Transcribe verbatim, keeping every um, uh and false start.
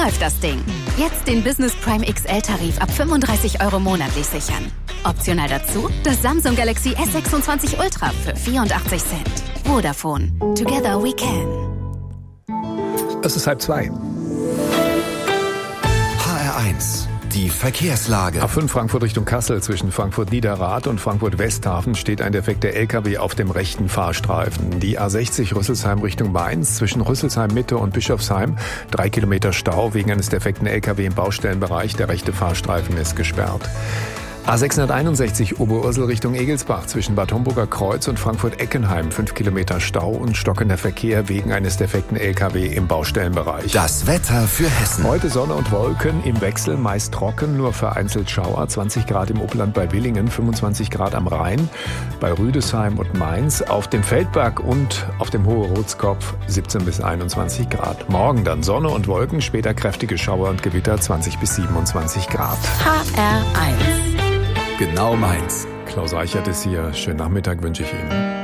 läuft das Ding. Jetzt den Business Prime X L-Tarif ab fünfunddreißig Euro monatlich sichern. Optional dazu das Samsung Galaxy S sechsundzwanzig Ultra für vierundachtzig Cent. Vodafone. Together we can. Es ist halb zwei. H R eins. Die Verkehrslage. A fünf Frankfurt Richtung Kassel zwischen Frankfurt-Niederrad und Frankfurt-Westhafen steht ein defekter L K W auf dem rechten Fahrstreifen. Die A sechzig Rüsselsheim Richtung Mainz zwischen Rüsselsheim-Mitte und Bischofsheim. Drei Kilometer Stau wegen eines defekten L K W im Baustellenbereich. Der rechte Fahrstreifen ist gesperrt. A sechshunderteinundsechzig Oberursel Richtung Egelsbach zwischen Bad Homburger Kreuz und Frankfurt-Eckenheim. Fünf Kilometer Stau und stockender Verkehr wegen eines defekten L K W im Baustellenbereich. Das Wetter für Hessen. Heute Sonne und Wolken, im Wechsel meist trocken, nur vereinzelt Schauer. zwanzig Grad im Upland bei Willingen, fünfundzwanzig Grad am Rhein, bei Rüdesheim und Mainz. Auf dem Feldberg und auf dem Hohe Rotskopf siebzehn bis einundzwanzig Grad. Morgen dann Sonne und Wolken, später kräftige Schauer und Gewitter, zwanzig bis siebenundzwanzig Grad. H R eins. Genau meins. Klaus Reichert ist hier. Schönen Nachmittag wünsche ich Ihnen.